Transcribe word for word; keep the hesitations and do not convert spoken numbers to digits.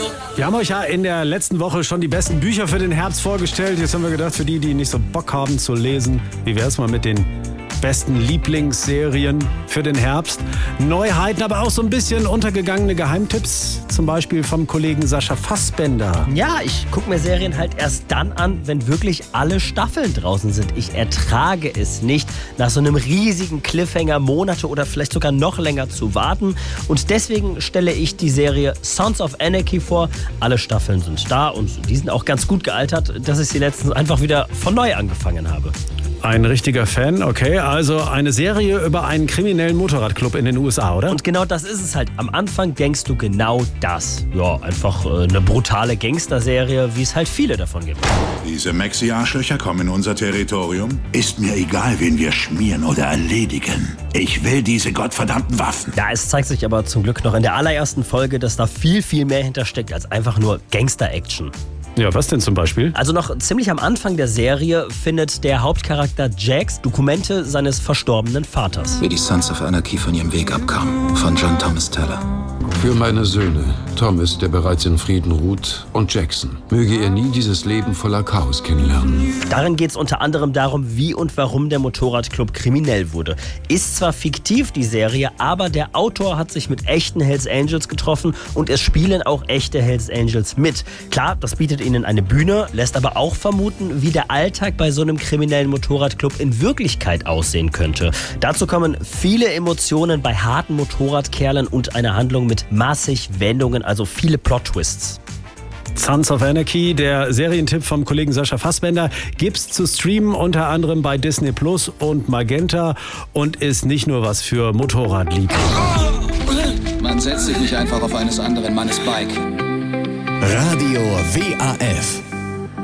Wir haben euch ja in der letzten Woche schon die besten Bücher für den Herbst vorgestellt. Jetzt haben wir gedacht, für die, die nicht so Bock haben zu lesen, wie wäre es mal mit den besten Lieblingsserien für den Herbst? Neuheiten, aber auch so ein bisschen untergegangene Geheimtipps, zum Beispiel vom Kollegen Sascha Fassbender. Ja, ich gucke mir Serien halt erst dann an, wenn wirklich alle Staffeln draußen sind. Ich ertrage es nicht, nach so einem riesigen Cliffhanger Monate oder vielleicht sogar noch länger zu warten. Und deswegen stelle ich die Serie Sons of Anarchy vor. Alle Staffeln sind da und die sind auch ganz gut gealtert, dass ich sie letztens einfach wieder von neu angefangen habe. Ein richtiger Fan, okay. Also eine Serie über einen kriminellen Motorradclub in den U S A, oder? Und genau das ist es halt. Am Anfang denkst du genau das. Ja, einfach äh, eine brutale Gangsterserie, wie es halt viele davon gibt. Diese Maxi-Arschlöcher kommen in unser Territorium. Ist mir egal, wen wir schmieren oder erledigen. Ich will diese gottverdammten Waffen. Ja, es zeigt sich aber zum Glück noch in der allerersten Folge, dass da viel, viel mehr hintersteckt als einfach nur Gangster-Action. Ja, was denn zum Beispiel? Also noch ziemlich am Anfang der Serie findet der Hauptcharakter Jax Dokumente seines verstorbenen Vaters. Wie die Sons of Anarchy von ihrem Weg abkamen. Von John Thomas Teller. Für meine Söhne, Thomas, der bereits in Frieden ruht, und Jackson. Möge er nie dieses Leben voller Chaos kennenlernen. Darin geht es unter anderem darum, wie und warum der Motorradclub kriminell wurde. Ist zwar fiktiv, die Serie, aber der Autor hat sich mit echten Hells Angels getroffen und es spielen auch echte Hells Angels mit. Klar, das bietet ihnen eine Bühne, lässt aber auch vermuten, wie der Alltag bei so einem kriminellen Motorradclub in Wirklichkeit aussehen könnte. Dazu kommen viele Emotionen bei harten Motorradkerlen und eine Handlung mit massig Wendungen, also viele Plot-Twists. Sons of Anarchy, der Serientipp vom Kollegen Sascha Fassbender, gibt's zu streamen unter anderem bei Disney Plus und Magenta und ist nicht nur was für Motorradliebhaber. Man setzt sich nicht einfach auf eines anderen Mannes Bike. Radio W A F